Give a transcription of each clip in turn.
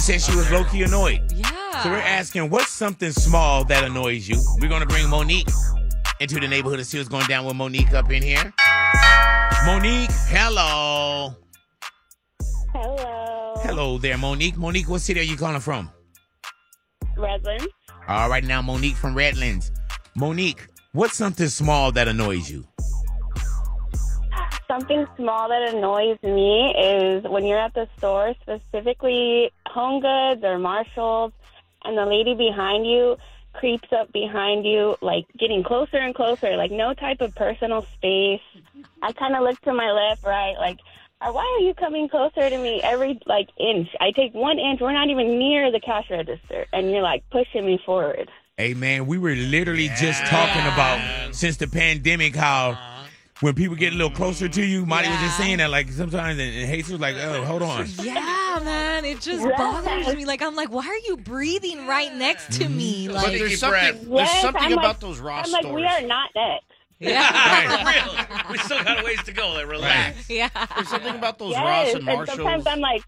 said she was low-key annoyed. Yeah. So we're asking, what's something small that annoys you? We're going to bring Monique into the neighborhood and see what's going down with Monique up in here. Monique, hello. Hello. Hello there, Monique. Monique, what city are you calling from? Redlands. All right, now, Monique from Redlands. Monique, what's something small that annoys you? Something small that annoys me is when you're at the store, specifically Home Goods or Marshalls, and the lady behind you creeps up behind you, like getting closer and closer, like no type of personal space. I kind of look to my left, right, like, why are you coming closer to me every, like, inch? I take 1 inch, we're not even near the cash register, and you're, like, pushing me forward. Hey, man, we were literally just talking about, since the pandemic, how when people get a little closer to you, Marty was just saying that, like, sometimes, and Jesus was like, oh, hold on. Yeah, man, it just bothers me. Like, I'm like, why are you breathing right next to me? Like, But there's something about those Ross I'm stores. like, we are not next. yeah. For real. We still got a ways to go. Like, relax. Yeah. There's something about those Ross and Marshalls. Sometimes I'm like,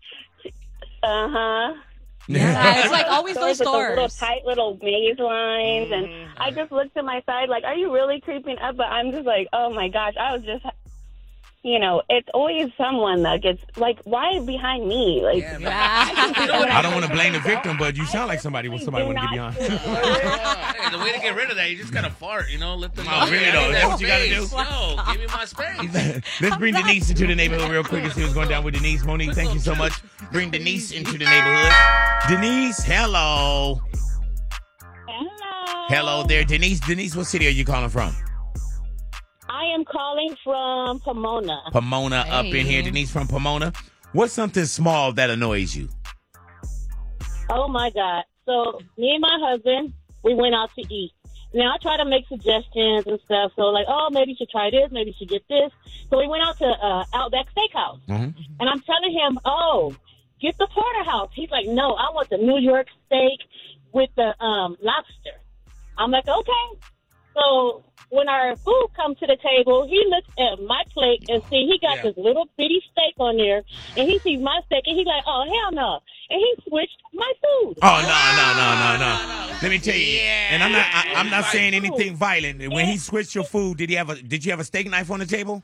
Yeah, it's like always those with those little stores. tight little maze lines, and I just look to my side like, are you really creeping up? But I'm just like, oh my gosh, I was just, it's always someone that gets, like, why behind me? Like, I don't want to blame the victim, but you sound like somebody want to get behind. Hey, the way to get rid of that, you just gotta fart, let them know. Oh, really, though? Is that what you gotta do? No, give me my space. Let's bring Denise into the neighborhood real quick and see what's going down with Denise. Monique, thank you so much. Bring Denise into the neighborhood. Denise, hello. Hello there, Denise. Denise, what city are you calling from? I am calling from Pomona. Pomona up in here. Denise from Pomona. What's something small that annoys you? Oh my God. So me and my husband, we went out to eat. Now I try to make suggestions and stuff. So like, oh, maybe you should try this. Maybe you should get this. So we went out to Outback Steakhouse. And I'm telling him, oh, get the porterhouse. He's like, no, I want the New York steak with the lobster. I'm like, okay. So when our food comes to the table, he looks at my plate and see he got this little bitty steak on there, and he sees my steak, and he's like, oh, hell no. And he switched my food. Oh, no. Let me tell you. And I'm not saying anything violent. When he switched your food, did you have a steak knife on the table?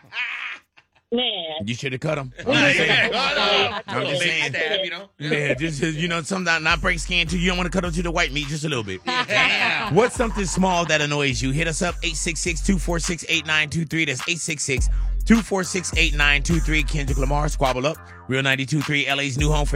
Man. You should have cut him. I'm just saying. Yeah, just sometimes not break skin too. You don't want to cut them to the white meat just a little bit. What's something small that annoys you? Hit us up 866-246-8923. That's 866-246-8923. Kendrick Lamar, Squabble Up. Real 92.3, LA's new home for